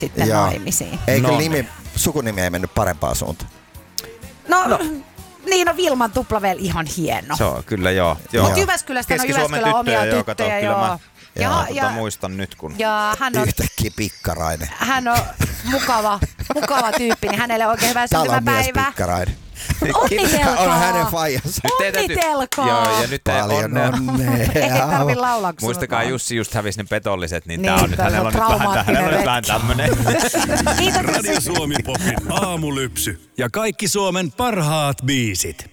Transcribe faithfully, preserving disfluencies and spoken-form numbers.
sitten Joo. naimisiin. Eikö No nimi, niin. sukunimi ei mennyt parempaan suuntaan? No, no. Niin, no Vilman tuplavel ihan hieno. Se on kyllä joo. joo. Mutta Jyväskylästä on Keski-Suomen Jyväskylän omia tyttöjä, joo, kato, tyttöjä. kyllä Joo. mä Ja, ja, ja, tota, muistan nyt, kun... ja hän on, Yhtäkkiä Pikkarainen. hän on mukava, mukava tyyppi, niin hänelle oikein hyvää Talonmies syntymäpäivää. Pikkarainen. Onnitelkaa! On hänen faijansa. Onnitelkaa! Joo, ja nyt Paljon onnea. onnea. Ei tarvi laulaa, kun Muistakaa, sulla on. Jussi just hävisi ne petolliset, niin, Niin, tää on nyt, tää on hänellä on nyt vähän, traumaattinen hänellä on vähän retki. tämmönen. Kiitoksia. Radio Suomi Popin aamulypsy ja kaikki Suomen parhaat biisit.